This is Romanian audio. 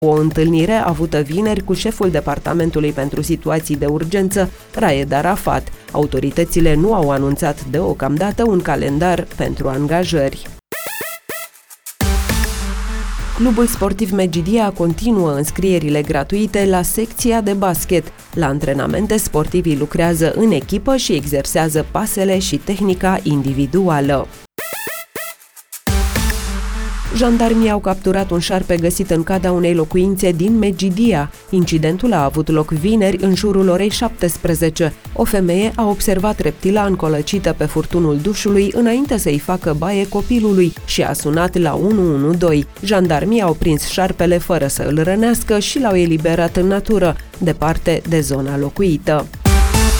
O întâlnire avută vineri cu șeful Departamentului pentru Situații de Urgență, Raed Arafat. Autoritățile nu au anunțat deocamdată un calendar pentru angajări. Clubul sportiv Medgidia continuă înscrierile gratuite la secția de basket. La antrenamente, sportivii lucrează în echipă și exersează pasele și tehnica individuală. Jandarmii au capturat un șarpe găsit în cada unei locuințe din Medgidia. Incidentul a avut loc vineri în jurul orei 17. O femeie a observat reptila încolăcită pe furtunul dușului înainte să-i facă baie copilului și a sunat la 112. Jandarmii au prins șarpele fără să îl rănească și l-au eliberat în natură, departe de zona locuită.